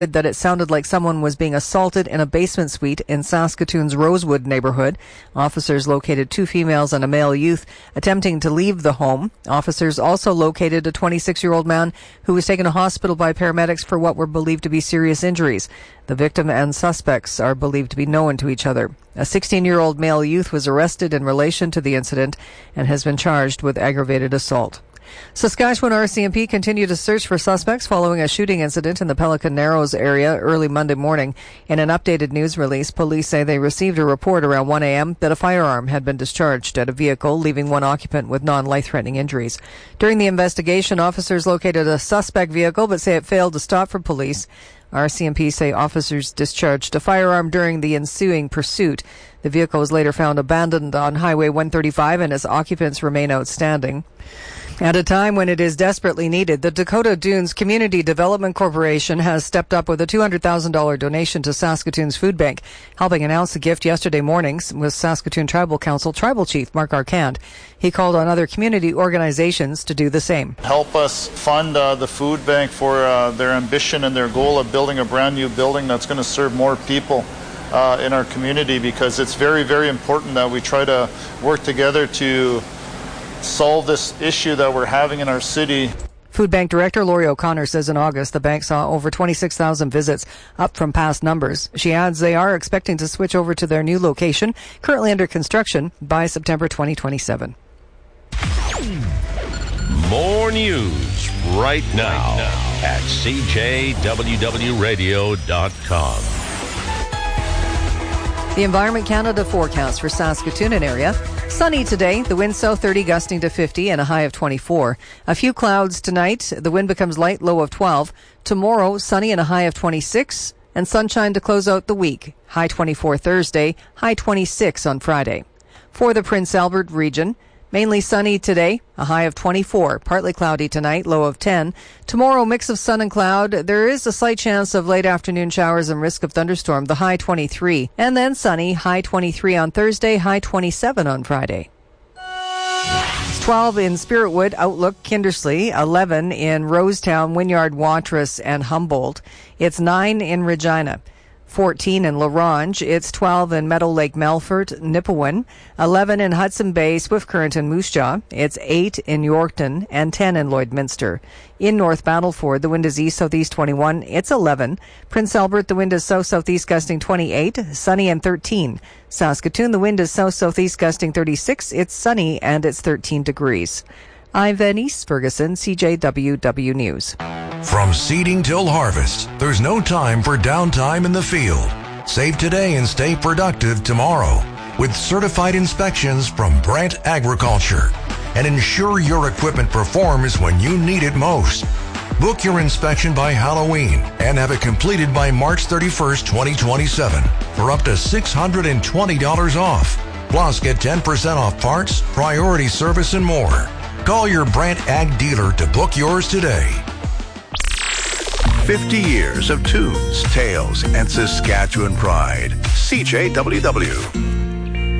that it sounded like someone was being assaulted in a basement suite in Saskatoon's Rosewood neighborhood. Officers located 2 females and a male youth attempting to leave the home. Officers also located a 26-year-old man who was taken to hospital by paramedics for what were believed to be serious injuries. The victim and suspects are believed to be known to each other. A 16-year-old male youth was arrested in relation to the incident and has been charged with aggravated assault. Saskatchewan RCMP continued to search for suspects following a shooting incident in the Pelican Narrows area early Monday morning. In an updated news release, police say they received a report around 1 a.m. that a firearm had been discharged at a vehicle, leaving one occupant with non-life-threatening injuries. During the investigation, officers located a suspect vehicle but say it failed to stop for police. RCMP say officers discharged a firearm during the ensuing pursuit. The vehicle was later found abandoned on Highway 135 and its occupants remain outstanding. At a time when it is desperately needed, the Dakota Dunes Community Development Corporation has stepped up with a $200,000 donation to Saskatoon's food bank. Helping announce the gift yesterday morning was Saskatoon Tribal Council Tribal Chief Mark Arcand. He called on other community organizations to do the same. Help us fund the food bank for their ambition and their goal of building a brand new building that's going to serve more people in our community, because it's very, very important that we try to work together to solve this issue that we're having in our city. Food Bank Director Lori O'Connor says in August the bank saw over 26,000 visits, up from past numbers. She adds they are expecting to switch over to their new location, currently under construction, by September 2027. More news right now at CJWWRadio.com. The Environment Canada forecast for Saskatoon and area. Sunny today, the wind south 30 gusting to 50 and a high of 24. A few clouds tonight, the wind becomes light, low of 12. Tomorrow, sunny and a high of 26 and sunshine to close out the week. High 24 Thursday, high 26 on Friday. For the Prince Albert region, mainly sunny today, a high of 24. Partly cloudy tonight, low of 10. Tomorrow, mix of sun and cloud. There is a slight chance of late afternoon showers and risk of thunderstorm, the high 23. And then sunny, high 23 on Thursday, high 27 on Friday. It's 12 in Spiritwood, Outlook, Kindersley. 11 in Rosetown, Wynyard, Watrous, and Humboldt. It's 9 in Regina. 14 in La Ronge. It's 12 in Meadow Lake, Melfort, Nipawin. 11 in Hudson Bay, Swift Current, and Moose Jaw. It's 8 in Yorkton and 10 in Lloydminster. In North Battleford, the wind is east-southeast 21. It's 11. Prince Albert, the wind is south-southeast gusting 28. Sunny and 13. Saskatoon, the wind is south-southeast gusting 36. It's sunny and it's 13 degrees. I'm Venice Ferguson, CJWW News. From seeding till harvest, there's no time for downtime in the field. Save today and stay productive tomorrow with certified inspections from Brent Agriculture. And ensure your equipment performs when you need it most. Book your inspection by Halloween and have it completed by March 31st, 2027 for up to $620 off. Plus, get 10% off parts, priority service, and more. Call your Brent Ag dealer to book yours today. 50 years of tunes, tales, and Saskatchewan pride. CJWW.